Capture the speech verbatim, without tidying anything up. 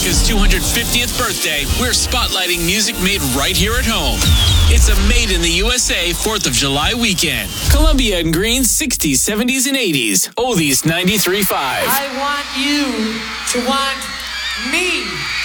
America's two hundred fiftieth birthday, we're spotlighting music made right here at home. It's a Made in the U S A fourth of July weekend. Columbia and Green's sixties, seventies, and eighties. Oldies ninety-three point five. I want you to want me.